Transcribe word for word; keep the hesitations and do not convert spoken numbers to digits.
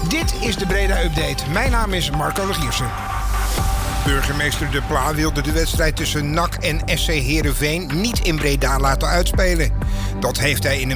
Dit is de Breda Update. Mijn naam is Marco Legiersen. Burgemeester De Pla wilde de wedstrijd tussen N A C en S C Heerenveen niet in Breda laten uitspelen. Dat heeft hij in een